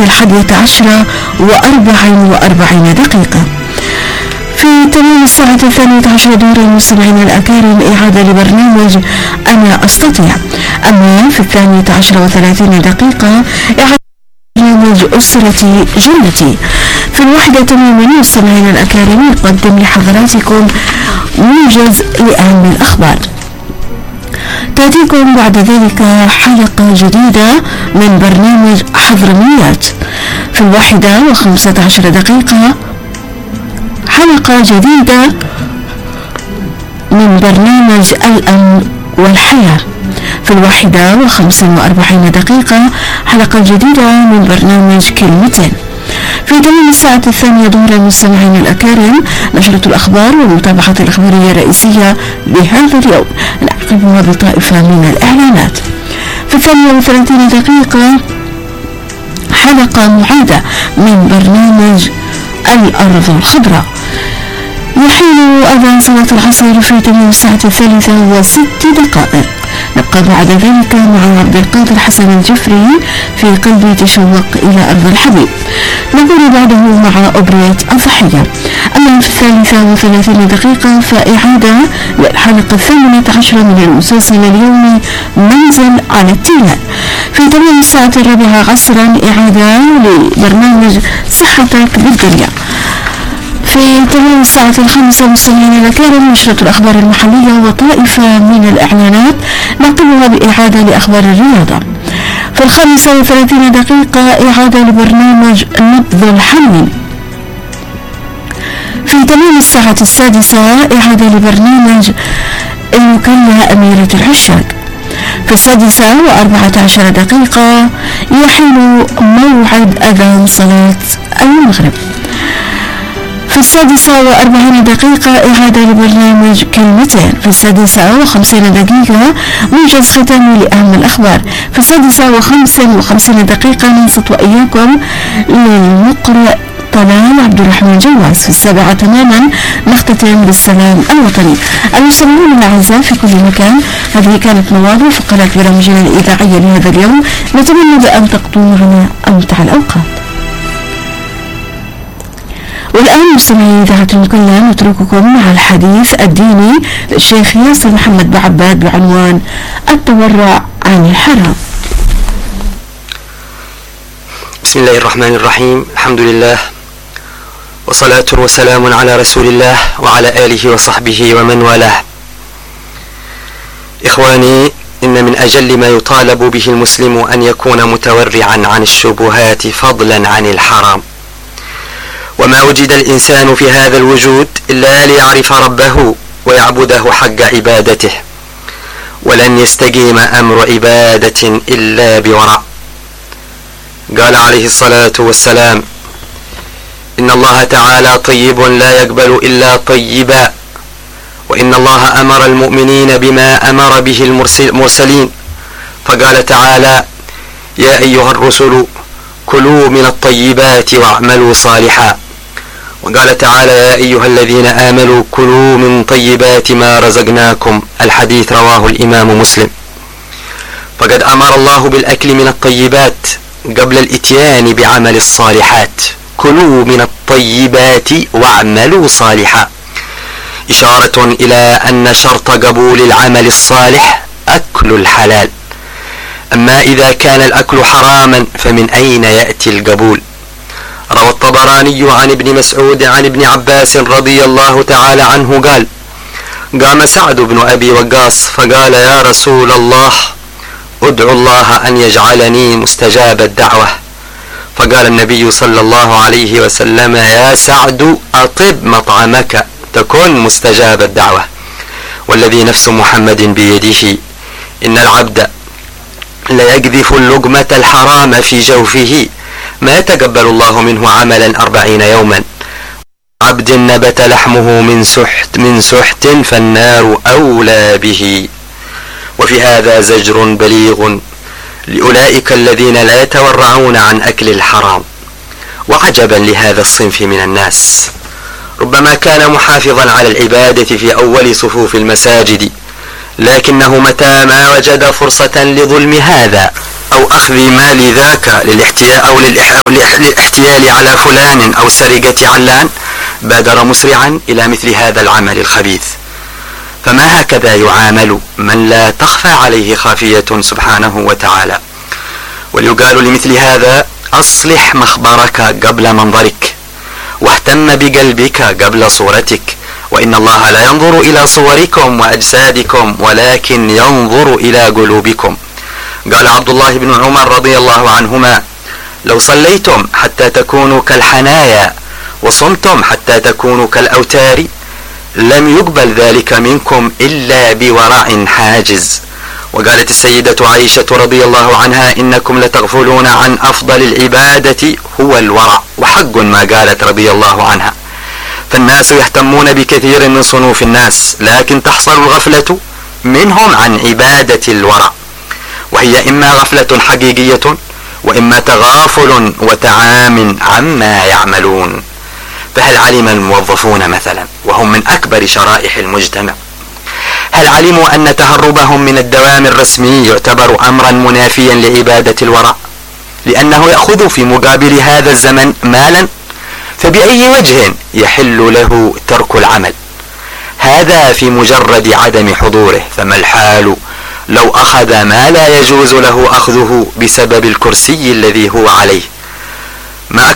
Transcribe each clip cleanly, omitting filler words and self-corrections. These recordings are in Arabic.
11:44 في تمام الساعة 12 دور المستمعين الأكارم إعادة لبرنامج أنا أستطيع. أما في 12:30 إعادة برنامج أسرتي جنتي. في 1 تماما مستمعين الأكارم نقدم لحضراتكم موجز لأهم الأخبار. تأتيكم بعد ذلك حلقة جديدة من برنامج حضرميات. في 1:15 حلقة جديدة من برنامج الأمن والحياة. في 1:45 حلقة جديدة من برنامج كلمتين. في تمام الساعة 2 ظهرا المستمعين الأكارم نشرة الأخبار والمتابعة الإخبارية الرئيسية لهذا اليوم نعقبها بطائفة من الإعلانات. في 38 حلقة معادة من برنامج الأرض الخضراء. يحين أذان صلاة العصر في تمام الساعة 3:06. نبقى بعد ذلك مع عبد القادر حسن الجفري في قلبي تشوق إلى أرض الحبيب. نقول بعده مع أبرية الضحية. أما في 33 فإعادة للحلقة 18 من المسلسل اليومي منزل على التلال. في تمام الساعة 4 عصرا إعادة لبرنامج صحتك بالدنيا. في تمام الساعة 5 مستمعينا الكرام نشرة الأخبار المحلية وطائفة من الإعلانات نقلها بإعادة لأخبار الرياضة. في 35 إعادة لبرنامج نبض الحنين. في تمام الساعة 6 إعادة لبرنامج المكلة أميرة العشاق. في 6:14 يحين موعد أذان صلاة المغرب. في 6:40 إعادة لبرنامج كلمتين. في 6:50 موجز ختامي لأهم الأخبار. في 6:55 ننصت وإياكم للمقرئ طلال عبد الرحمن جواز. في 7 تماما نختتم بالسلام الوطني. المستمعون الأعزاء في كل مكان، هذه كانت مواضيع فقرات برامجنا الإذاعية لهذا اليوم. نتمنى بأن تقضوا معنا أمتع الأوقات. والآن مستمعين إذاعة المكلا نترككم مع الحديث الديني للشيخ ياسر محمد بعباد بعنوان التورع عن الحرام. بسم الله الرحمن الرحيم. الحمد لله وصلاة وسلام على رسول الله وعلى آله وصحبه ومن والاه. إخواني، إن من أجل ما يطالب به المسلم أن يكون متورعا عن الشبهات فضلا عن الحرام. وما وجد الإنسان في هذا الوجود إلا ليعرف ربه ويعبده حق عبادته، ولن يستقيم أمر عبادة إلا بورع. قال عليه الصلاة والسلام: إن الله تعالى طيب لا يقبل إلا طيبا، وإن الله أمر المؤمنين بما أمر به المرسلين، فقال تعالى: يا أيها الرسل كلوا من الطيبات واعملوا صالحا. وقال تعالى: يا أيها الذين آمنوا كلوا من طيبات ما رزقناكم. الحديث رواه الإمام مسلم. فقد أمر الله بالأكل من الطيبات قبل الإتيان بعمل الصالحات. كلوا من الطيبات واعملوا صالحا، إشارة إلى أن شرط قبول العمل الصالح أكل الحلال. أما إذا كان الأكل حراما فمن أين يأتي القبول؟ روى الطبراني عن ابن مسعود عن ابن عباس رضي الله تعالى عنه قال: قام سعد بن أبي وقاص فقال: يا رسول الله، ادعو الله أن يجعلني مستجاب الدعوة. فقال النبي صلى الله عليه وسلم: يا سعد، أطب مطعمك تكن مستجاب الدعوة. والذي نفس محمد بيده إن العبد ليقذف اللقمة الحرام في جوفه ما يتقبل الله منه عملا 40 يوما. عبد نبت لحمه من سحت فالنار أولى به. وفي هذا زجر بليغ لأولئك الذين لا يتورعون عن أكل الحرام. وعجبا لهذا الصنف من الناس، ربما كان محافظا على العبادة في أول صفوف المساجد، لكنه متى ما وجد فرصة لظلم هذا أو أخذ مال ذاك للاحتيال على فلان أو سرقة علان بادر مسرعا إلى مثل هذا العمل الخبيث. فما هكذا يعامل من لا تخفى عليه خافية سبحانه وتعالى. وليقال لمثل هذا: أصلح مخبرك قبل منظرك، واهتم بقلبك قبل صورتك، وإن الله لا ينظر إلى صوركم وأجسادكم ولكن ينظر إلى قلوبكم. قال عبد الله بن عمر رضي الله عنهما: لو صليتم حتى تكونوا كالحنايا وصمتم حتى تكونوا كالأوتار لم يقبل ذلك منكم إلا بورع حاجز. وقالت السيدة عائشة رضي الله عنها: إنكم لتغفلون عن أفضل العبادة هو الورع. وحق ما قالت رضي الله عنها. فالناس يهتمون بكثير من صنوف الناس، لكن تحصل الغفلة منهم عن عبادة الورع، وهي إما غفلة حقيقية وإما تغافل وتعام عما يعملون. فهل علم الموظفون مثلا، وهم من أكبر شرائح المجتمع، هل علموا أن تهربهم من الدوام الرسمي يعتبر أمرا منافيا لعبادة الورع، لأنه يأخذ في مقابل هذا الزمن مالا؟ فبأي وجه يحل له ترك العمل؟ هذا في مجرد عدم حضوره. فما الحال لو أخذ ما لا يجوز له أخذه بسبب الكرسي الذي هو عليه؟ ما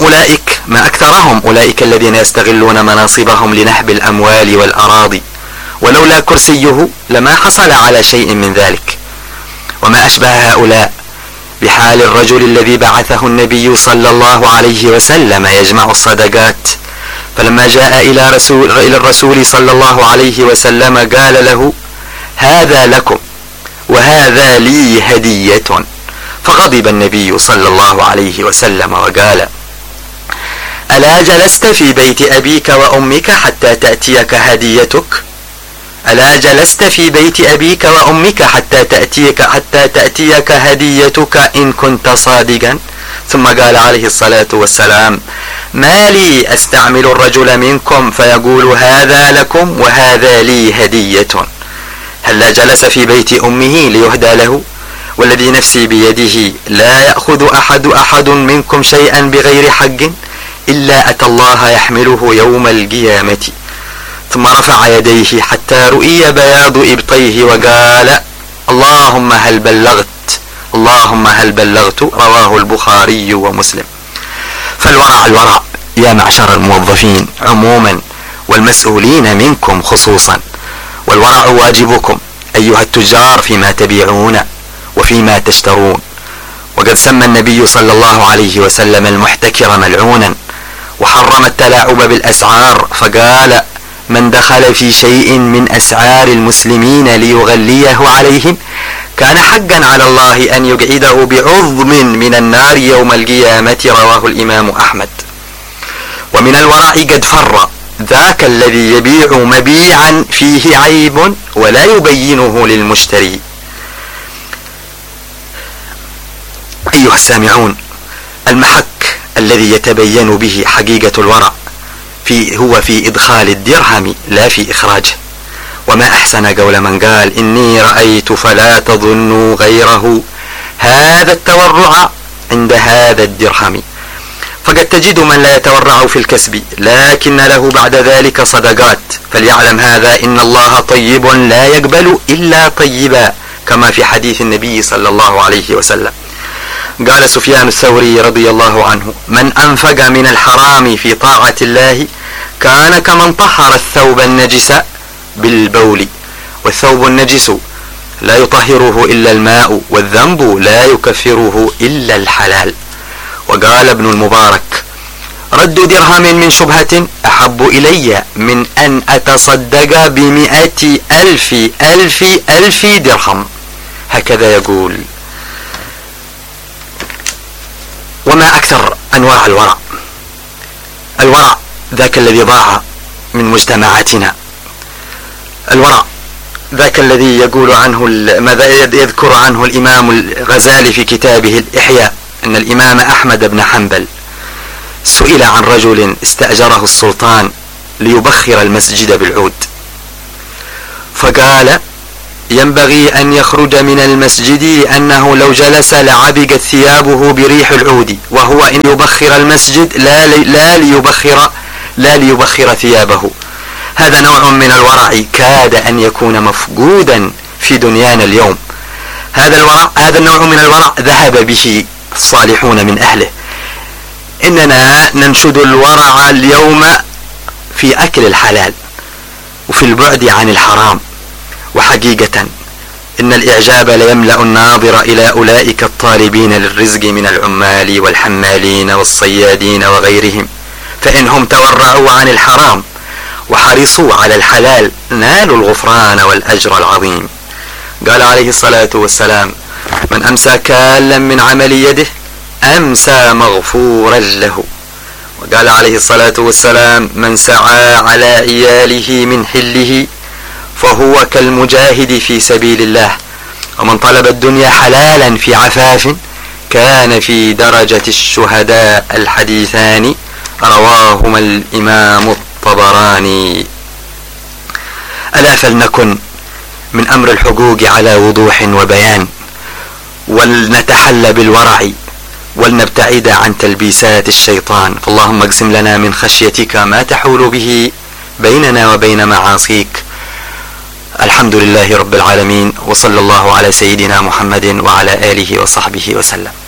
أكثرهم أولئك الذين يستغلون مناصبهم لنهب الأموال والأراضي، ولولا كرسيه لما حصل على شيء من ذلك. وما أشبه هؤلاء بحال الرجل الذي بعثه النبي صلى الله عليه وسلم يجمع الصدقات، فلما جاء إلى الرسول صلى الله عليه وسلم قال له: هذا لكم وهذا لي هدية. فغضب النبي صلى الله عليه وسلم وقال: ألا جلست في بيت أبيك وأمك حتى تأتيك هديتك؟ ألا جلست في بيت أبيك وأمك حتى تأتيك هديتك إن كنت صادقا؟ ثم قال عليه الصلاة والسلام: ما لي أستعمل الرجل منكم فيقول هذا لكم وهذا لي هدية؟ هلا جلس في بيت أمه ليهدى له؟ والذي نفسي بيده لا يأخذ أحد منكم شيئا بغير حق إلا أتى الله يحمله يوم القيامة. ثم رفع يديه حتى رؤي بياض إبطيه وقال: اللهم هل بلغت، اللهم هل بلغت. رواه البخاري ومسلم. فالورع يا معشر الموظفين عموما والمسؤولين منكم خصوصا، والورع واجبكم أيها التجار فيما تبيعون وفيما تشترون. وقد سمى النبي صلى الله عليه وسلم المحتكر ملعونا، وحرم التلاعب بالأسعار، فقال: من دخل في شيء من أسعار المسلمين ليغليه عليهم كان حقا على الله أن يقعده بعظم من النار يوم القيامة. رواه الإمام أحمد. ومن الورع قد فر ذاك الذي يبيع مبيعا فيه عيب ولا يبينه للمشتري. أيها السامعون، المحك الذي يتبين به حقيقة الورع هو في إدخال الدرهم لا في إخراجه. وما أحسن قول من قال: إني رأيت فلا تظنوا غيره هذا التورع عند هذا الدرهم. فقد تجد من لا يتورع في الكسب لكن له بعد ذلك صدقات، فليعلم هذا إن الله طيب لا يقبل إلا طيبا، كما في حديث النبي صلى الله عليه وسلم. قال سفيان الثوري رضي الله عنه: من أنفق من الحرام في طاعة الله كان كمن طهر الثوب النجس بالبول، والثوب النجس لا يطهره إلا الماء، والذنب لا يكفره إلا الحلال. وقال ابن المبارك: رد درهم من شبهة أحب إلي من أن أتصدق ب100,000 درهم. هكذا يقول. وما أكثر أنواع الورع. الورع ذاك الذي ضاع من مجتمعاتنا. الورع ذاك الذي يقول عنه ماذا يذكر عنه الإمام الغزالي في كتابه الإحياء، أن الإمام أحمد بن حنبل سئل عن رجل استأجره السلطان ليبخر المسجد بالعود، فقال: ينبغي أن يخرج من المسجد لأنه لو جلس لعبقت ثيابه بريح العود، وهو إن يبخر المسجد لا ليبخر ثيابه. هذا نوع من الورع كاد أن يكون مفقودا في دنيانا اليوم. هذا النوع من الورع ذهب به الصالحون من أهله. إننا ننشد الورع اليوم في أكل الحلال وفي البعد عن الحرام. وحقيقة إن الإعجاب ليملأ الناظر إلى أولئك الطالبين للرزق من العمال والحمالين والصيادين وغيرهم، فإنهم تورعوا عن الحرام وحرصوا على الحلال نالوا الغفران والأجر العظيم. قال عليه الصلاة والسلام: من أمسى كالا من عمل يده أمسى مغفورا له. وقال عليه الصلاة والسلام: من سعى على عياله من حله فهو كالمجاهد في سبيل الله، ومن طلب الدنيا حلالا في عفاف كان في درجة الشهداء. الحديثان رواهما الإمام الطبراني. ألا فلنكن من أمر الحقوق على وضوح وبيان، ولنتحلى بالورع ولنبتعد عن تلبيسات الشيطان. فاللهم اقسم لنا من خشيتك ما تحول به بيننا وبين معاصيك. الحمد لله رب العالمين، وصلى الله على سيدنا محمد وعلى آله وصحبه وسلم.